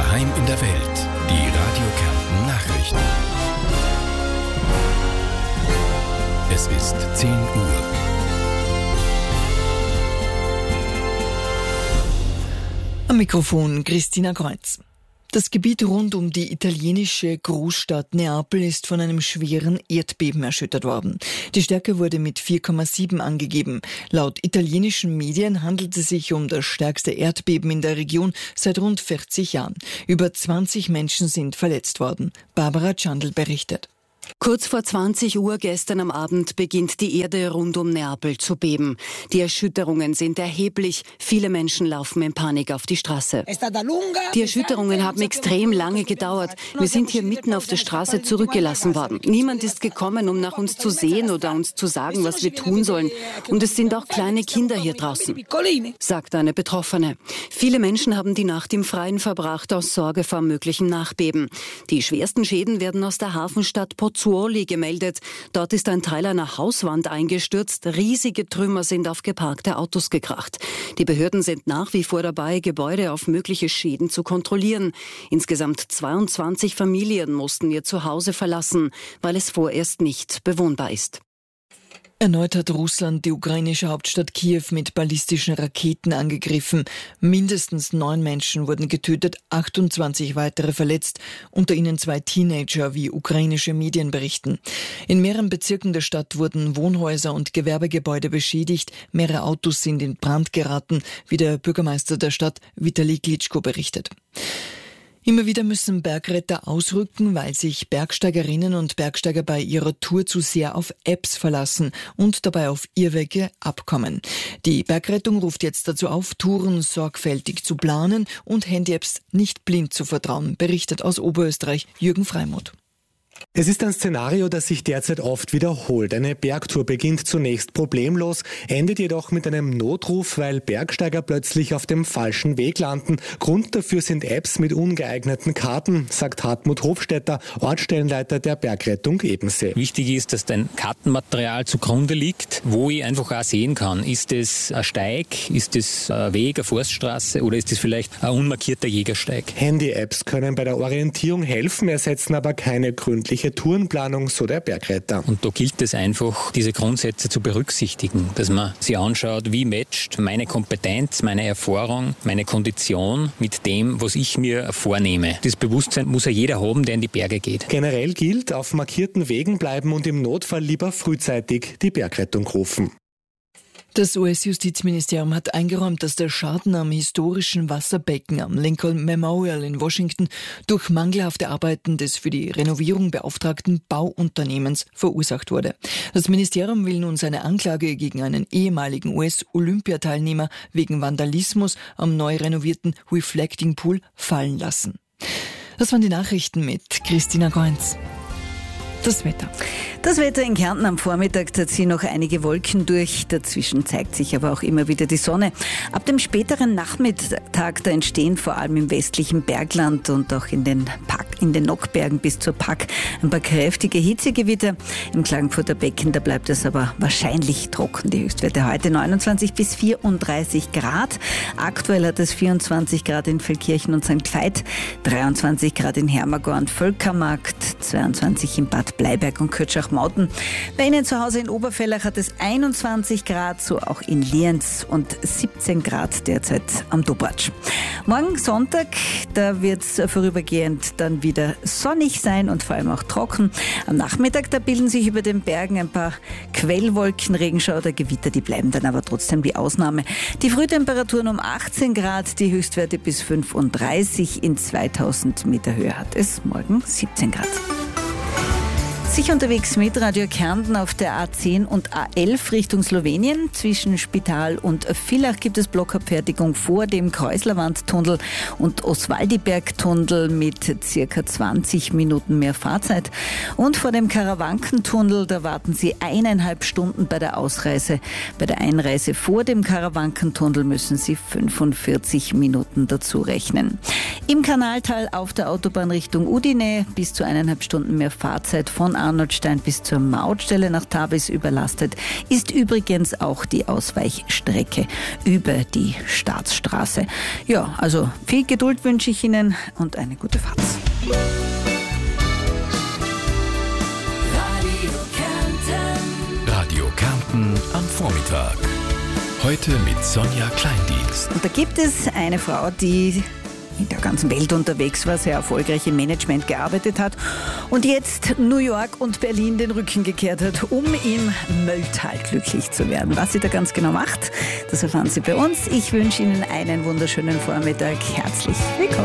Daheim in der Welt. Die Radio Kärnten Nachrichten. Es ist 10 Uhr. Am Mikrofon Christina Kreuz. Das Gebiet rund um die italienische Großstadt Neapel ist von einem schweren Erdbeben erschüttert worden. Die Stärke wurde mit 4,7 angegeben. Laut italienischen Medien handelt es sich um das stärkste Erdbeben in der Region seit rund 40 Jahren. Über 20 Menschen sind verletzt worden. Barbara Chandl berichtet. Kurz vor 20 Uhr gestern am Abend beginnt die Erde rund um Neapel zu beben. Die Erschütterungen sind erheblich. Viele Menschen laufen in Panik auf die Straße. Die Erschütterungen haben extrem lange gedauert. Wir sind hier mitten auf der Straße zurückgelassen worden. Niemand ist gekommen, um nach uns zu sehen oder uns zu sagen, was wir tun sollen. Und es sind auch kleine Kinder hier draußen, sagt eine Betroffene. Viele Menschen haben die Nacht im Freien verbracht, aus Sorge vor möglichen Nachbeben. Die schwersten Schäden werden aus der Hafenstadt Pozzuoli gemeldet. Dort ist ein Teil einer Hauswand eingestürzt. Riesige Trümmer sind auf geparkte Autos gekracht. Die Behörden sind nach wie vor dabei, Gebäude auf mögliche Schäden zu kontrollieren. Insgesamt 22 Familien mussten ihr Zuhause verlassen, weil es vorerst nicht bewohnbar ist. Erneut hat Russland die ukrainische Hauptstadt Kiew mit ballistischen Raketen angegriffen. Mindestens 9 Menschen wurden getötet, 28 weitere verletzt, unter ihnen 2 Teenager, wie ukrainische Medien berichten. In mehreren Bezirken der Stadt wurden Wohnhäuser und Gewerbegebäude beschädigt, mehrere Autos sind in Brand geraten, wie der Bürgermeister der Stadt Vitali Klitschko berichtet. Immer wieder müssen Bergretter ausrücken, weil sich Bergsteigerinnen und Bergsteiger bei ihrer Tour zu sehr auf Apps verlassen und dabei auf Irrwege abkommen. Die Bergrettung ruft jetzt dazu auf, Touren sorgfältig zu planen und Handy-Apps nicht blind zu vertrauen, berichtet aus Oberösterreich Jürgen Freimuth. Es ist ein Szenario, das sich derzeit oft wiederholt. Eine Bergtour beginnt zunächst problemlos, endet jedoch mit einem Notruf, weil Bergsteiger plötzlich auf dem falschen Weg landen. Grund dafür sind Apps mit ungeeigneten Karten, sagt Hartmut Hofstetter, Ortsstellenleiter der Bergrettung Ebensee. Wichtig ist, dass ein Kartenmaterial zugrunde liegt, wo ich einfach auch sehen kann, ist es ein Steig, ist es ein Weg, eine Forststraße oder ist es vielleicht ein unmarkierter Jägersteig. Handy-Apps können bei der Orientierung helfen, ersetzen aber keine gründliche Tourenplanung, so der Bergretter. Und da gilt es einfach, diese Grundsätze zu berücksichtigen, dass man sich anschaut, wie matcht meine Kompetenz, meine Erfahrung, meine Kondition mit dem, was ich mir vornehme. Das Bewusstsein muss ja jeder haben, der in die Berge geht. Generell gilt, auf markierten Wegen bleiben und im Notfall lieber frühzeitig die Bergrettung rufen. Das US-Justizministerium hat eingeräumt, dass der Schaden am historischen Wasserbecken am Lincoln Memorial in Washington durch mangelhafte Arbeiten des für die Renovierung beauftragten Bauunternehmens verursacht wurde. Das Ministerium will nun seine Anklage gegen einen ehemaligen US-Olympiateilnehmer wegen Vandalismus am neu renovierten Reflecting Pool fallen lassen. Das waren die Nachrichten mit Christina Kreuz. Das Wetter. Das Wetter in Kärnten am Vormittag, da ziehen noch einige Wolken durch. Dazwischen zeigt sich aber auch immer wieder die Sonne. Ab dem späteren Nachmittag, da entstehen vor allem im westlichen Bergland und auch in den Nockbergen bis zur Pack ein paar kräftige Hitzegewitter. Im Klagenfurter Becken, da bleibt es aber wahrscheinlich trocken. Die Höchstwerte heute 29 bis 34 Grad. Aktuell hat es 24 Grad in Feldkirchen und St. Veit, 23 Grad in Hermagor und Völkermarkt, 22 in Bad Bleiberg und Kürtschach-Mauten. Bei Ihnen zu Hause in Oberfellach hat es 21 Grad, so auch in Lienz und 17 Grad derzeit am Dobratsch. Morgen Sonntag, da wird es vorübergehend dann wieder sonnig sein und vor allem auch trocken. Am Nachmittag, da bilden sich über den Bergen ein paar Quellwolken, Regenschauer oder Gewitter, die bleiben dann aber trotzdem die Ausnahme. Die Frühtemperaturen um 18 Grad, die Höchstwerte bis 35 in 2000 Meter Höhe hat es morgen 17 Grad. Sicher unterwegs mit Radio Kärnten auf der A10 und A11 Richtung Slowenien. Zwischen Spital und Villach gibt es Blockabfertigung vor dem Kreuzlerwandtunnel und Oswaldibergtunnel mit circa 20 Minuten mehr Fahrzeit. Und vor dem Karawankentunnel, da warten Sie 1,5 Stunden bei der Ausreise. Bei der Einreise vor dem Karawankentunnel müssen Sie 45 Minuten dazu rechnen. Im Kanaltal auf der Autobahn Richtung Udine bis zu 1,5 Stunden mehr Fahrzeit von Arnoldstein bis zur Mautstelle nach Tabis überlastet, ist übrigens auch die Ausweichstrecke über die Staatsstraße. Ja, also viel Geduld wünsche ich Ihnen und eine gute Fahrt. Radio Kärnten am Vormittag. Heute mit Sonja Kleindienst. Und da gibt es eine Frau, die in der ganzen Welt unterwegs war, sehr erfolgreich im Management gearbeitet hat und jetzt New York und Berlin den Rücken gekehrt hat, um im Mölltal glücklich zu werden. Was sie da ganz genau macht, das erfahren Sie bei uns. Ich wünsche Ihnen einen wunderschönen Vormittag. Herzlich willkommen.